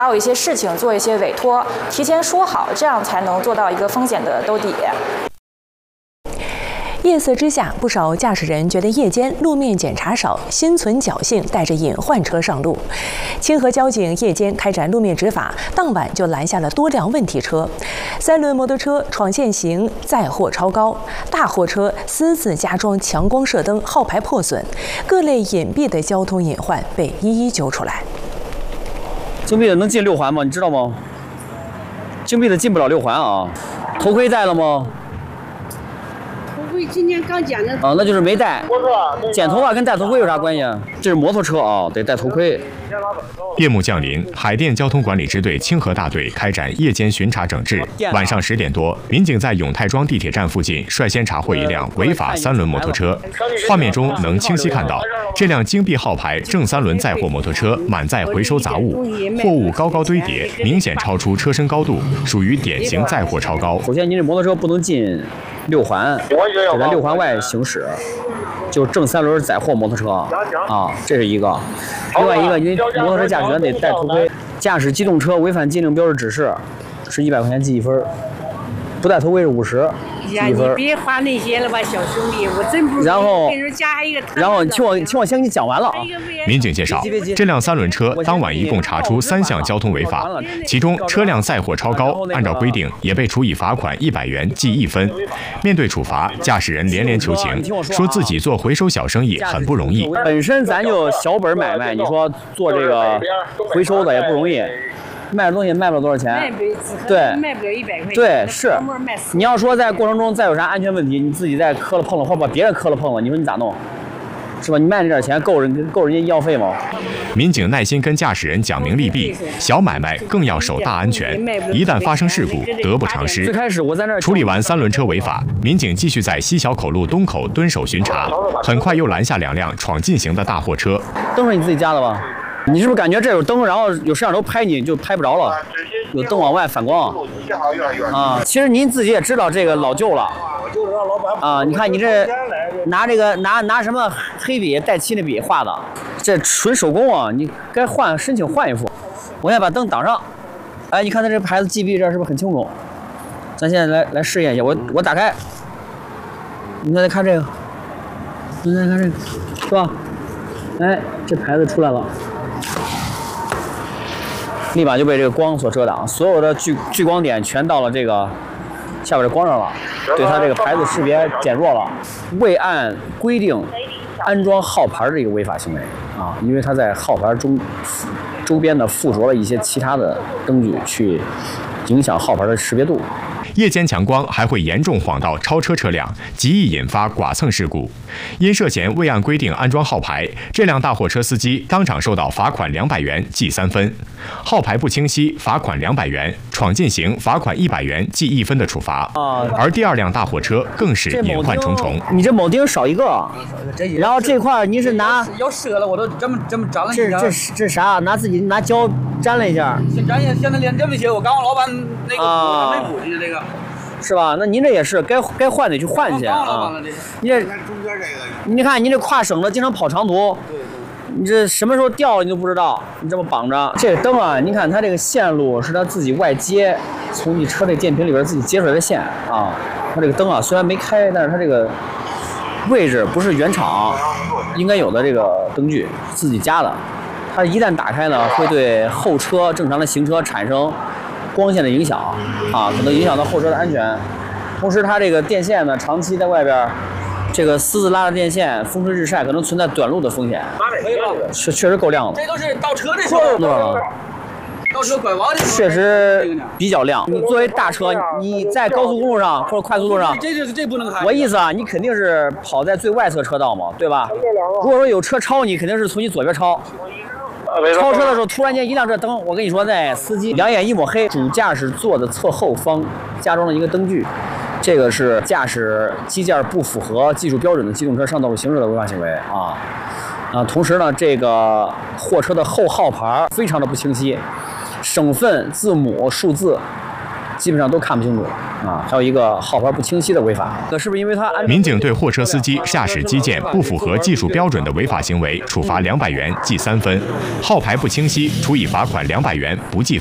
还有一些事情做一些委托，提前说好，这样才能做到一个风险的兜底。 夜色之下，不少驾驶人觉得夜间路面检查少，心存侥幸，带着瘾换车上路。清河交警夜间开展路面执法，当晚就拦下了多辆问题车，3轮摩托车闯限行，载货超高；大货车私自加装强光射灯，号牌破损，各类隐蔽的交通隐患被一一揪出来。 京 B 的能进6环吗？你知道吗？京 B 的进不了6环啊。头盔戴了吗？ 今天刚剪的啊，那就是没戴。剪头发跟戴头盔有啥关系？这是摩托车啊，得戴头盔。 夜幕降临，海淀交通管理支队清河大队开展夜间巡查整治。晚上10点多，民警在永泰庄地铁站附近率先查获一辆违法3轮摩托车。画面中能清晰看到，这辆京 B 号牌正3轮载货摩托车满载回收杂物，货物高高堆叠，明显超出车身高度，属于典型载货超高。 首先，您这摩托车不能进6环，只在6环外行驶，就是正3轮载货摩托车啊，这是一个。另外一个，您摩托车驾驶员得戴头盔。驾驶机动车违反禁令标志指示，是100块钱记1分，不戴头盔是50。 呀，你别花那些了吧，小兄弟，我真不。 然后， 给人加一个。 然后你听我先给你讲完了啊。 民警介绍，这辆3轮车当晚一共查出3项交通违法，其中车辆载货超高，按照规定也被处以罚款100元记1分。面对处罚，驾驶人连连求情，说自己做回收小生意很不容易。 本身咱就小本买卖，你说做这个回收的也不容易。卖的东西卖不了多少钱，对， 卖不了100块钱。 对，是。你要说在过程中再有啥安全问题，你自己再磕了碰了，或把别人磕了碰了，你说你咋弄？是吧？你卖这点钱够人家医药费吗？ 民警耐心跟驾驶人讲明利弊，小买卖更要守大安全，一旦发生事故，得不偿失。 最开始我在那儿处理完3轮车违法，民警继续在西小口路东口蹲守巡查，很快又拦下2辆闯禁行的大货车。 灯是你自己加的吧？你是不是感觉这有灯，然后有摄像头拍你就拍不着了？有灯往外反光啊！其实您自己也知道这个老旧了啊！你看你这拿这个拿什么黑笔带漆的笔画的，这纯手工啊！你该申请换一副。我先把灯挡上。哎，你看它这牌子 GB 这是不是很清楚？咱现在来试验一下，我打开，你再看这个，你再看这个，是吧？哎，这牌子出来了。立马就被这个光所遮挡，所有的聚光点全到了这个下边的光上了，对它这个牌子识别减弱了，未按规定安装号牌的一个违法行为啊，因为它在号牌周边呢附着了一些其他的灯具，去影响号牌的识别度。 夜间强光还会严重晃到超车车辆，极易引发剐蹭事故。因涉嫌未按规定安装号牌，这辆大货车司机当场受到罚款200元记3分，号牌不清晰罚款200元，闯禁行罚款100元记1分的处罚。而第2辆大货车更是隐患重重。 你这铆钉少一个，然后这块你是拿要折了，我都这么粘了一下。 这啥？拿胶粘了一下。 先粘一下，现在连这么些，我刚我老板那个没补的这个。 是吧？那您这也是该换得去换去啊！你这，你看您这跨省的经常跑长途，你这什么时候掉了你都不知道，你这么绑着。这个灯啊，你看它这个线路是它自己外接，从你车这电瓶里边自己接出来的线啊。它这个灯啊虽然没开，但是它这个位置不是原厂应该有的这个灯具，自己加的。它一旦打开呢，会对后车正常的行车产生光线的影响啊，可能影响到后车的安全。同时，它这个电线呢，长期在外边，这个私自拉的电线，风吹日晒，可能存在短路的风险。确实够亮的。 这都是倒车的时候。倒车拐弯的时候。 确实比较亮。你作为大车，你在高速公路上或者快速路上， 这不能开。 我意思啊，你肯定是跑在最外侧车道嘛，对吧？如果说有车超你，肯定是从你左边超。超车的时候，突然间一亮这灯，我跟你说，在司机两眼一抹黑，主驾驶座的侧后方加装了一个灯具，这个是驾驶机件不符合技术标准的机动车上道路行驶的违法行为啊。同时呢，这个货车的后号牌非常的不清晰，省份、字母、数字基本上都看不清楚啊。还有一个号牌不清晰的违法，是不是因为他民警对货车司机驾驶基建不符合技术标准的违法行为处罚200元记3分，号牌不清晰处以罚款200元不记